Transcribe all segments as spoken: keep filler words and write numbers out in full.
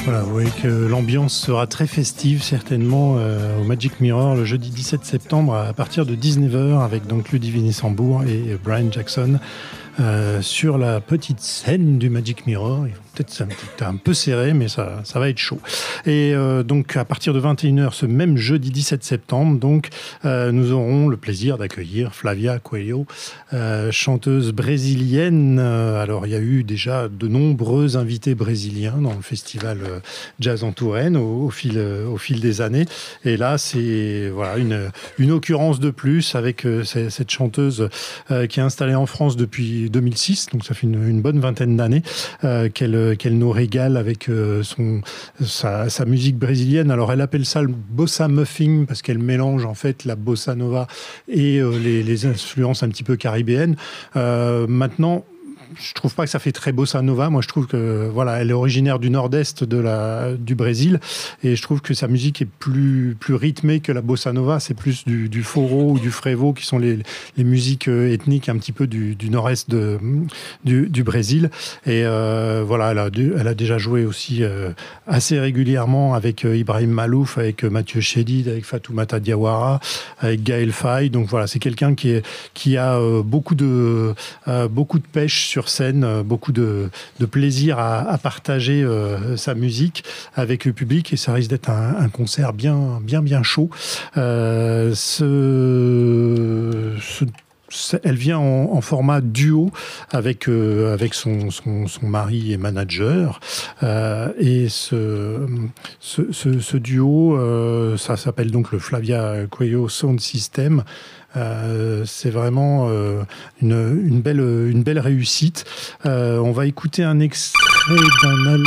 Voilà, vous voyez que l'ambiance sera très festive certainement euh, au Magic Mirror le jeudi dix-sept septembre à partir de dix-neuf heures avec donc Ludivine Essambourg et Brian Jackson euh, sur la petite scène du Magic Mirror. Ils vont peut-être c'est un, petit, un peu serré, mais ça, ça va être chaud. Et euh, donc à partir de vingt et une heures ce même jeudi dix-sept septembre, donc euh, nous aurons le plaisir d'accueillir Flavia Coelho, euh, chanteuse brésilienne. Euh, alors il y a eu déjà de nombreux invités brésiliens dans le festival euh, Jazz en Touraine au, au, fil, euh, au fil des années. Et là, c'est voilà, une, une occurrence de plus avec euh, cette chanteuse euh, qui est installée en France depuis deux mille six, donc ça fait une, une bonne vingtaine d'années euh, qu'elle, qu'elle nous régale avec euh, son, sa, sa musique brésilienne. Alors elle appelle ça le bossa muffing parce qu'elle mélange en fait la bossa nova et euh, les, les influences un petit peu caribéennes. Euh, maintenant, je trouve pas que ça fait très bossa nova. Moi, je trouve que voilà, elle est originaire du nord-est de la du Brésil et je trouve que sa musique est plus plus rythmée que la bossa nova. C'est plus du, du forró ou du frevo qui sont les les musiques ethniques un petit peu du, du nord-est de du, du Brésil. Et euh, voilà, elle a elle a déjà joué aussi euh, assez régulièrement avec euh, Ibrahim Malouf, avec euh, Mathieu Chédid, avec Fatoumata Diawara, avec Gaël Faye. Donc voilà, c'est quelqu'un qui est qui a euh, beaucoup de euh, beaucoup de pêche sur scène, beaucoup de, de plaisir à, à partager euh, sa musique avec le public et ça risque d'être un, un concert bien, bien, bien chaud. Euh, ce, ce, elle vient en, en format duo avec, euh, avec son, son, son mari et manager. Euh, et ce, ce, ce, ce duo, euh, ça s'appelle donc le Flavia Coelho Sound System. Euh, c'est vraiment euh, une, une, belle, une belle réussite. Euh, on va écouter un extrait d'un album.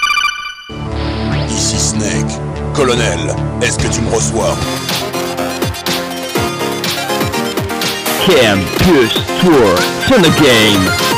Ici Snake. Colonel, est-ce que tu me reçois? Campus Tour, c'est le game.